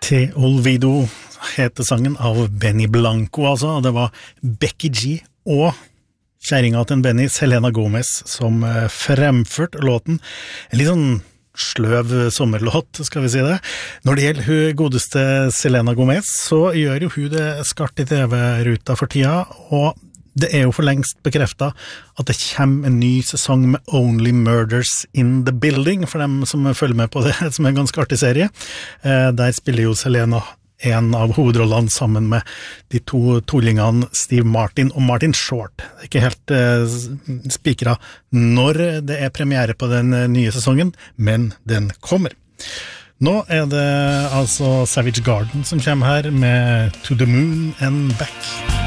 Te Olvido heter sangen av Benny Blanco, altså. Det var Becky G og kjæringa til Benny, Selena Gomez, som fremførte låten. En litt sånn sløv sommerlåt, skal vi si det. Når det gjelder hun godeste Selena Gomez, så gjør jo hun det skart I TV-ruta for tida, og det jo for lengst bekreftet at det kommer en ny sesong med Only Murders in the Building, for dem som følger med på det, som en ganske artig serie. Der spiller jo Selena en av hovedrollene sammen med de to tollingene Steve Martin og Martin Short. Det ikke helt spikret når det premiere på den nye sesongen, men den kommer. Nå det altså Savage Garden som kommer her med To the Moon and Back.